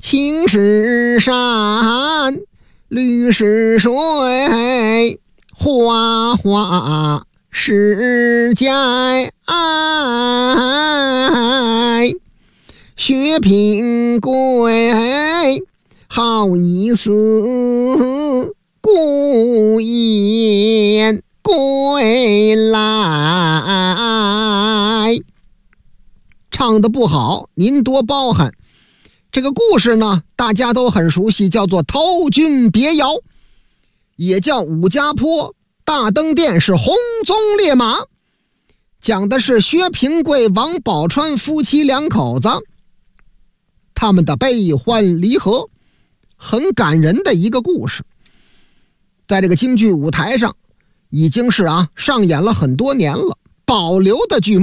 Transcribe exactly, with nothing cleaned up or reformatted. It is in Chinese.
青是山，绿是水，花花世界。薛平贵，好意思，孤雁归来。唱得不好您多包涵。这个故事呢大家都很熟悉，叫做投军别窑，也叫武家坡大登殿是红鬃烈马，讲的是薛平贵王宝钏夫妻两口子他们的悲欢离合，很感人的一个故事。在这个京剧舞台上已经是啊上演了很多年了，保留的剧目